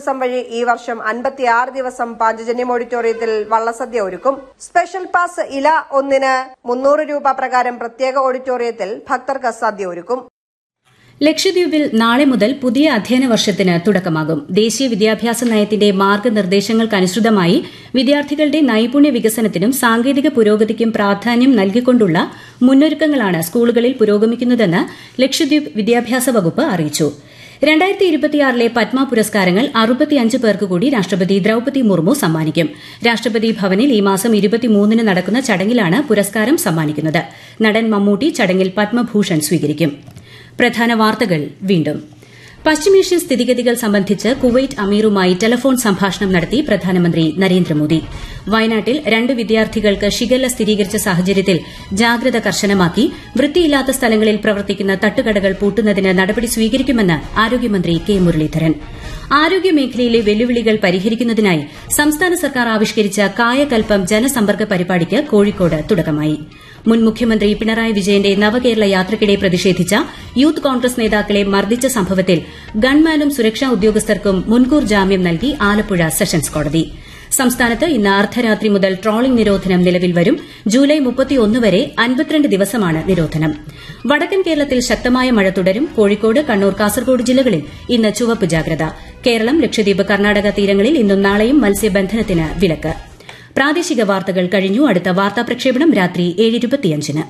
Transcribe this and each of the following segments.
Tourism വഴി ഈ വർഷം 56 ദിവസം പാഞ്ചജന്യം ഓഡിറ്റോറിയത്തിൽ വള്ളസദ്യ ഒരുക്കും. സ്പെഷ്യൽ പാസ് ഇല 1-ന് 300 രൂപ പ്രകാരം പ്രത്യേക ഓഡിറ്റോറിയത്തിൽ ഭക്തർക്ക് സദ്യ ഒരുക്കും. ലക്ഷദ്വീപിൽ നാളെ മുതൽ പുതിയ അധ്യയന വർഷത്തിന് തുടക്കമാകും. ദേശീയ വിദ്യാഭ്യാസ നയത്തിന്റെ മാർഗ്ഗനിർദ്ദേശങ്ങൾക്കനുസൃതമായി വിദ്യാർത്ഥികളുടെ നൈപുണ്യ വികസനത്തിനും സാങ്കേതിക പുരോഗതിക്കും പ്രാധാന്യം നൽകിക്കൊണ്ടുള്ള മുന്നൊരുക്കങ്ങളാണ് സ്കൂളുകളിൽ പുരോഗമിക്കുന്നതെന്ന് ലക്ഷദ്വീപ് വിദ്യാഭ്യാസ വകുപ്പ് അറിയിച്ചു. 2026 പത്മ പുരസ്കാരങ്ങൾ 65 പേർക്ക് കൂടി രാഷ്ട്രപതി ദ്രൌപദി മുർമു സമ്മാനിക്കും. രാഷ്ട്രപതി ഭവനിൽ ഈ മാസം 23-ന് നടക്കുന്ന ചടങ്ങിലാണ് പുരസ്കാരം സമ്മാനിക്കുന്നത്. നടൻ മമ്മൂട്ടി ചടങ്ങിൽ പത്മഭൂഷൺ സ്വീകരിക്കും. പ്രധാന വാർത്തകൾ വീണ്ടും. പശ്ചിമേഷ്യൻ സ്ഥിതിഗതികൾ സംബന്ധിച്ച് കുവൈറ്റ് അമീറുമായി ടെലിഫോൺ സംഭാഷണം നടത്തി പ്രധാനമന്ത്രി നരേന്ദ്രമോദി. വയനാട്ടിൽ 2 വിദ്യാർത്ഥികൾക്ക് ഷിഗല്ല സ്ഥിരീകരിച്ച സാഹചര്യത്തിൽ ജാഗ്രത കർശനമാക്കി. വൃത്തിയില്ലാത്ത സ്ഥലങ്ങളിൽ പ്രവർത്തിക്കുന്ന തട്ടുകടകൾ പൂട്ടുന്നതിന് നടപടി സ്വീകരിക്കുമെന്ന് ആരോഗ്യമന്ത്രി കെ മുരളീധരൻ. ആരോഗ്യമേഖലയിലെ വെല്ലുവിളികൾ പരിഹരിക്കുന്നതിനായി സംസ്ഥാന സർക്കാർ ആവിഷ്കരിച്ച കായകൽപ്പം ജനസമ്പർക്ക പരിപാടിക്ക് കോഴിക്കോട് തുടക്കമായി. മുൻ മുഖ്യമന്ത്രി പിണറായി വിജയന്റെ നവകേരള യാത്രയ്ക്കിടെ പ്രതിഷേധിച്ച യൂത്ത് കോൺഗ്രസ് നേതാക്കളെ മർദ്ദിച്ച സംഭവത്തിൽ ഗൺമാനും സുരക്ഷാ ഉദ്യോഗസ്ഥർക്കും മുൻകൂർ ജാമ്യം നൽകി ആലപ്പുഴ സെഷൻസ് കോടതി. സംസ്ഥാനത്ത് ഇന്ന് അർദ്ധരാത്രി മുതൽ ട്രോളിംഗ് നിരോധനം നിലവിൽ വരും. ജൂലൈ 31 വരെ 52 ദിവസമാണ് നിരോധനം. വടക്കൻ കേരളത്തിൽ ശക്തമായ മഴ തുടരും. കോഴിക്കോട്, കണ്ണൂർ, കാസർഗോഡ് ജില്ലകളിൽ ഇന്ന് ചുവപ്പ് ജാഗ്രത. കേരളം, ലക്ഷദ്വീപ്, കർണാടക തീരങ്ങളിൽ ഇന്നും നാളെയും മത്സ്യബന്ധനത്തിന് വിലക്ക്. പ്രാദേശിക വാർത്തകൾ കഴിഞ്ഞു. അടുത്ത വാർത്താ പ്രക്ഷേപണം രാത്രി 7:25-ന്.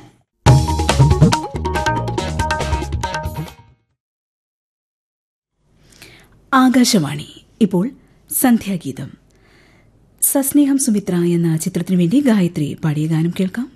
ആകാശവാണി. ഇപ്പോൾ സന്ധ്യാഗീതം. സസ്നേഹം സുമിത്ര എന്ന ചിത്രത്തിനു വേണ്ടി ഗായത്രി പാടിയ ഗാനം കേൾക്കാം.